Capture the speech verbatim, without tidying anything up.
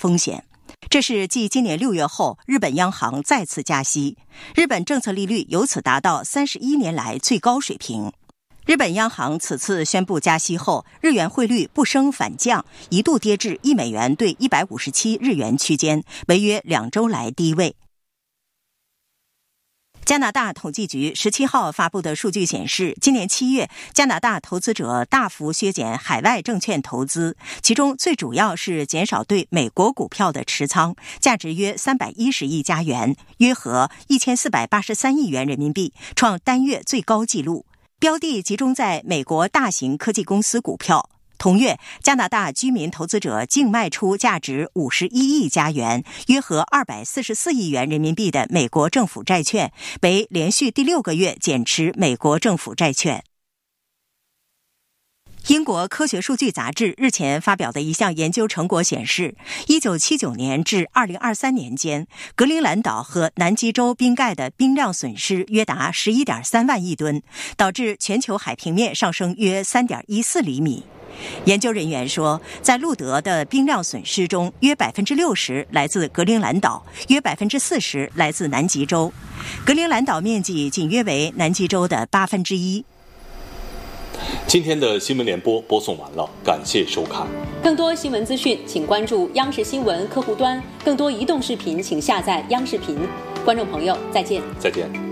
风险。这是继今年六月后，日本央行再次加息，日本政策利率由此达到三十一年来最高水平。日本央行此次宣布加息后，日元汇率不升反降，一度跌至一美元兑一百五十七日元区间，为约两周来低位。加拿大统计局十七号发布的数据显示，今年七月，加拿大投资者大幅削减海外证券投资，其中最主要是减少对美国股票的持仓，价值约三百一十亿加元，约合一千四百八十三亿元人民币，创单月最高纪录。标的集中在美国大型科技公司股票。同月，加拿大居民投资者净卖出价值五十一亿加元，约合二百四十四亿元人民币的美国政府债券，为连续第六个月减持美国政府债券。英国科学数据杂志日前发表的一项研究成果显示，一九七九年至二零二三年间，格陵兰岛和南极洲冰盖的冰量损失约达 十一点三万亿吨，导致全球海平面上升约 三点一四厘米。研究人员说，在路德的冰量损失中，约 百分之六十 来自格陵兰岛，约 百分之四十 来自南极洲。格陵兰岛面积仅约为南极洲的八分之一。 今天的新闻联播播送完了，感谢收看。 更多新闻资讯，请关注央视新闻客户端。更多移动视频，请下载央视频。观众朋友，再见。 再见。